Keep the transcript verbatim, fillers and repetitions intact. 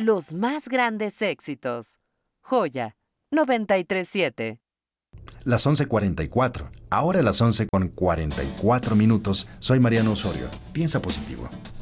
los más grandes éxitos. Joya noventa y tres siete. Las once cuarenta y cuatro. Ahora las once con cuarenta y cuatro minutos. Soy Mariano Osorio. Piensa positivo.